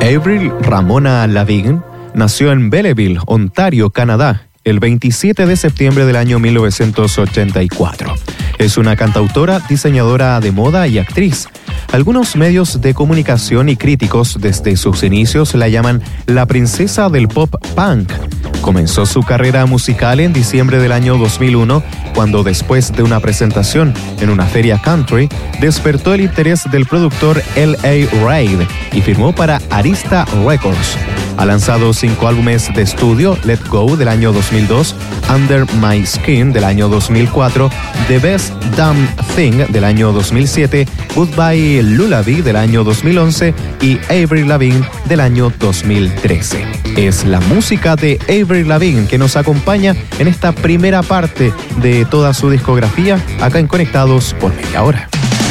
Avril Ramona Lavigne nació en Belleville, Ontario, Canadá, el 27 de septiembre del año 1984. Es una cantautora, diseñadora de moda y actriz. Algunos medios de comunicación y críticos desde sus inicios la llaman la princesa del pop punk. Comenzó su carrera musical en diciembre del año 2001, cuando después de una presentación en una feria country, despertó el interés del productor L.A. Reid y firmó para Arista Records. Ha lanzado 5 álbumes de estudio: Let Go del año 2002, Under My Skin del año 2004, The Best Damn Thing del año 2007, Goodbye Lullaby del año 2011 y Avril Lavigne del año 2013. Es la música de Avril Lavigne que nos acompaña en esta primera parte de toda su discografía, acá en Conectados por Media Hora.